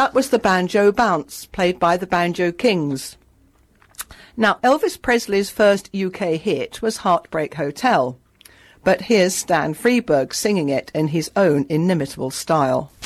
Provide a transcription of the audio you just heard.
That was the Banjo Bounce, played by the Banjo Kings. Now, Elvis Presley's first UK hit was Heartbreak Hotel, but here's Stan Freberg singing it in his own inimitable style.